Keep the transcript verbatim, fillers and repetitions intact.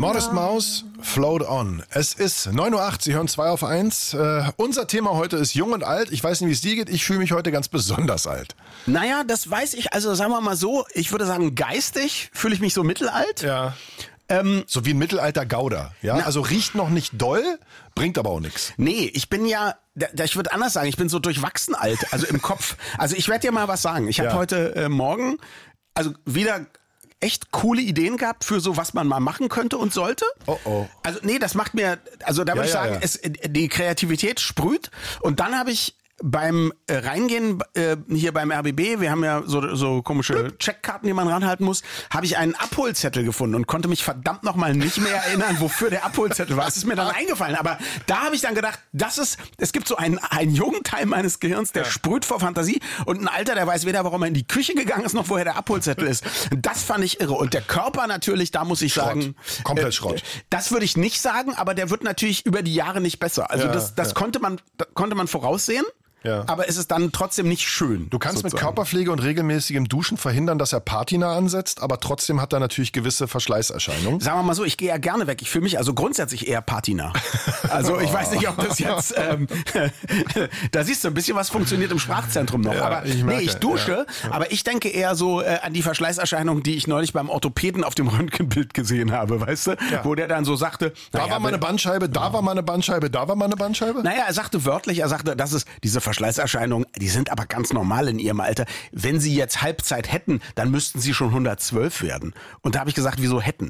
Modest Mouse, Float On. Es ist neun Uhr acht, Sie hören zwei auf eins. Äh, unser Thema heute ist Jung und Alt. Ich weiß nicht, wie es dir geht. Ich fühle mich heute ganz besonders alt. Naja, das weiß ich. Also sagen wir mal so, ich würde sagen, geistig fühle ich mich so mittelalt. Ja. Ähm, so wie ein Mittelalter-Gauder. Ja? Also riecht noch nicht doll, bringt aber auch nichts. Nee, ich bin ja, ich würde anders sagen, ich bin so durchwachsen alt, also im Kopf. Also ich werde dir mal was sagen. Ich habe Ja. heute äh, Morgen, also wieder echt coole Ideen gehabt für so, was man mal machen könnte und sollte. Oh oh. Also nee, das macht mir, also da würde Ja, ich ja, sagen, ja. Es, die Kreativität sprüht. Und dann habe ich beim äh, Reingehen äh, hier beim R B B, wir haben ja so, so komische Checkkarten, die man ranhalten muss, habe ich einen Abholzettel gefunden und konnte mich verdammt nochmal nicht mehr erinnern, wofür der Abholzettel war. Es ist mir dann eingefallen, aber da habe ich dann gedacht, das ist, es gibt so einen, einen jungen Teil meines Gehirns, der Ja. sprüht vor Fantasie und ein Alter, der weiß weder, warum er in die Küche gegangen ist, noch woher der Abholzettel ist. Das fand ich irre. Und der Körper natürlich, da muss ich Schrott. sagen, Komplett Schrott. das würde ich nicht sagen, aber der wird natürlich über die Jahre nicht besser. Also Ja, das, das ja. konnte man, das konnte man voraussehen. Ja. Aber es ist dann trotzdem nicht schön. Du kannst mit sozusagen. Körperpflege und regelmäßigem Duschen verhindern, dass er Patina ansetzt, aber trotzdem hat er natürlich gewisse Verschleißerscheinungen. Sagen wir mal so, ich gehe ja gerne weg. Ich fühle mich also grundsätzlich eher Patina. Also ich weiß nicht, ob das jetzt, ähm, da siehst du, ein bisschen was funktioniert im Sprachzentrum noch. Ja, aber ich nee, merke, ich dusche, ja. aber ich denke eher so äh, an die Verschleißerscheinungen, die ich neulich beim Orthopäden auf dem Röntgenbild gesehen habe, weißt du? Ja. Wo der dann so sagte, Da naja, war mal eine Bandscheibe, da war mal eine Bandscheibe, da war mal eine Bandscheibe. Naja, er sagte wörtlich, er sagte, das ist diese Verschleißerscheinungen, die sind aber ganz normal in ihrem Alter. Wenn sie jetzt Halbzeit hätten, dann müssten sie schon hundertzwölf werden. Und da habe ich gesagt, wieso hätten?